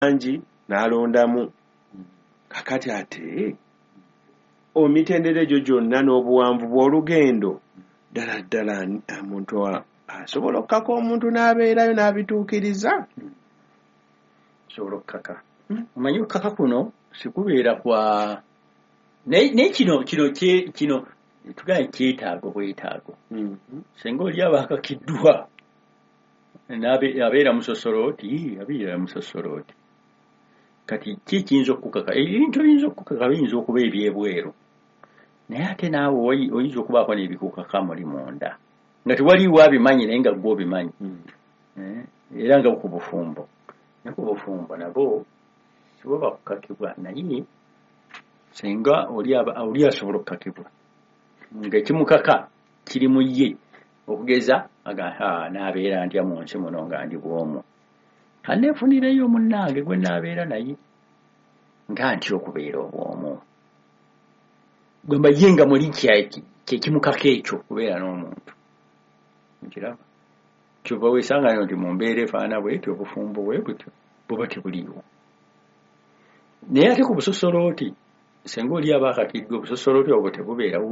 bangi n'alondamu. Kakati ate omitendera egyo gyonna n'obuwanvu bw'olugendo ddala ddala omuntu asobola okkaka omuntu n'abeerayo n'abituukiriza. Sobola okkaka. Omanyi okkaka kuno sikubeera kwa naye kino tugaye kyetaago bwetaago. Singa oli abaakakiddwa abeera musosolooti abeera musosolooti. Kati kiyinza okukaka ebintu ebiyinza okukaka biyinza okuba ebyebweru naye ate naawe oyinza okubaako n'ebikukaka muli munda nga tewaliwo abimanyi naye nga gwe obimanyi. Era nga ku bufumbo nabo sibo bakukakibwa naye singa oli asobola okukakibwa ng'ekimukaka kiri mu ye okugeza n'abeera ntya mu nsi muno nga ndi bw'omu kaneefunireyo munnange gwe n'abeera naye nga ntya okubeera obw'omu gwemba ye nga muli kyekimukaka ekyo okubeera n'omuntu nkiraba kyova weesangayo nti mu mbeera efaana bwetyo obufumbo bwe butyo buba tebuliiwo. Naye ate ku busosolooti singa oli abaakakiddwa obusosolooti obwo tebubeerawo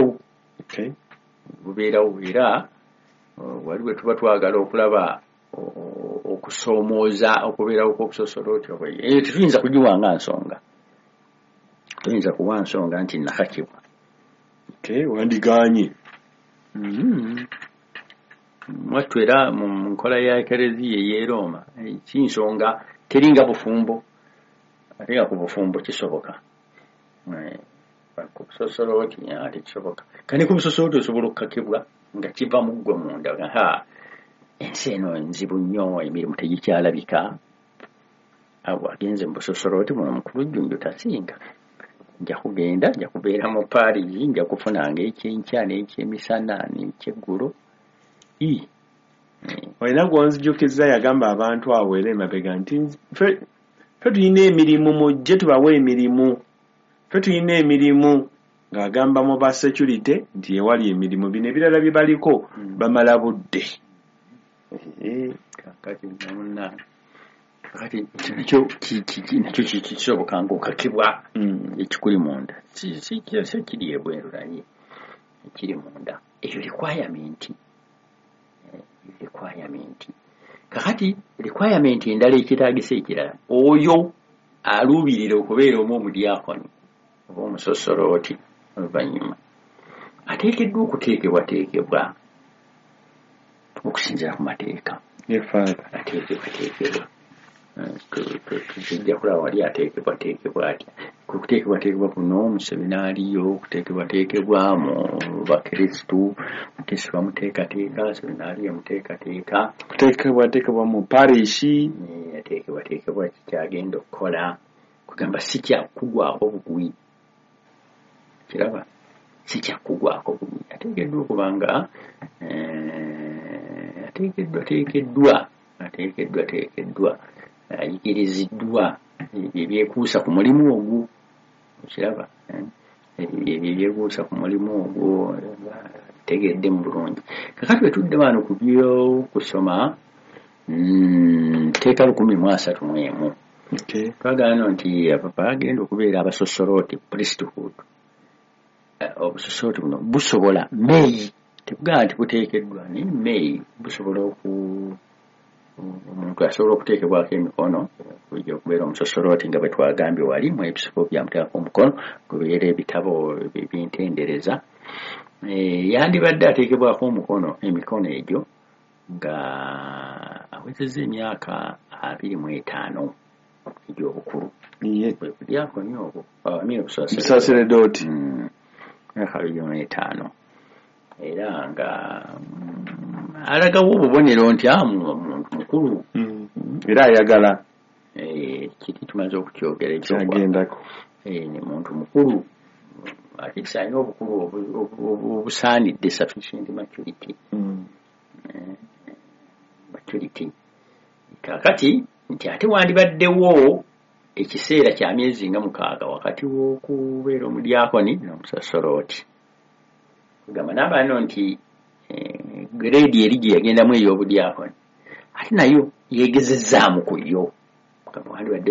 bubeerawo era wali bwe tuba twagala okulaba okusoomooza okubeerawo kw'obusosolooti obwo tetuyinza kugiwanga nsonga tuyinza kuwa nsonga nti nakakibwa wandiganye. Mwattu era mu nkola ya Ekereziya ey'e Roma kinsonga teringa bufumbo ate nga ku bufumbo kisoboka ku busosolooti ate kisoboka kandi ku busosolooti osobola okukakibwa nga kiva mu ggwe munda ensi eno nzibu nnyo emirimu tegikyalabika agenze mu busosolooti muno mukulujjunju tasinga nja kugenda nja kubeera mu Paris nja kufunanga ekyenkya n'ekyemisana n'ekyeggulo. Olina gw'onzijukiza yagamba abantu awo era emabega nti ffe tulina emirimu mujje tubawe emirimu ffe tulina emirimu ng'agamba mu ba security nti ewali emirimu bino ebirala bye baliko bamala budde. Kati nakyo kisoboka ng'okakibwa ekikuli munda si kiri ebweru naye ekiri munda ekyo requirement. Kakati requirement endala ekitaagisa ekirala oyo aluubirira okubeera omudiakoni oba omusosolooti oluvannyuma ateekeddwa okuteekebwa okusinziira ku mateeka. Ateekebwa tujja kulaba wali ateekebwa atya kuteekebwa kuno mu seminaariyo okuteekebwa mu bakristu mukristu bamuteekateeka seminaariyo muteekateeka kuteekebwa mu parishi ateekebwa kyagenda okukola kugamba si kyakugwako bugwi kiraba si kyakugwako bugwi ateekeddwa okubanga ateekeddwa ayigiriziddwa ebyekuusa ku mulimu ogwo kiraba ebyekuusa ku mulimu ogwo tegedde mu bulungi. Kakati bwe tudde wano ku byokusoma teeka 131 twagana nti apapa agenda okubeera abasosolooti priesthood. Obusosolooti buno busobola meeyi tebugamba nti buteekeddwa naye meeyi busobola omuntu asobola okuteekebwako emikono kujja okubeera omusosolooti nga bwe twagambye wali mu ebisibo byamuteekako omukono kubeera ebitabo ebyentendereza yandibadde ateekebwako emikono egyo nga awezezza emyaka 25 egy'obukulu budyakoni obwo busaseredooti myaka 25 era nga alagawo obubonero nti muntu mukulu era ayagala kiti tumaze okukyogera ekyagendako ne muntu mukulu ati alina obukulu obusaanidde sufficient maturity. Kakati nti ate wandibaddewo ekiseera kya myezi nga 6 wakati w'okubeera omudyakoni n'omusosolooti. Kugamba n'abaano nti grade eri gye yagendamu ey'obudyakoni ate nayo yeegezezzaamu ku yo wandibadde